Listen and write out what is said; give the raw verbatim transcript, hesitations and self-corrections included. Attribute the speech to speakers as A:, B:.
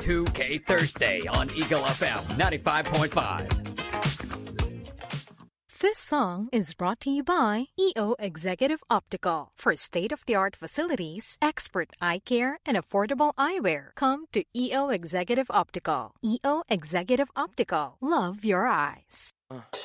A: two K Thursday on Eagle F M ninety-five point five.
B: This song is brought to you by E O Executive Optical. For state-of-the-art facilities, expert eye care, and affordable eyewear, come to E O Executive Optical. E O Executive Optical. Love your eyes.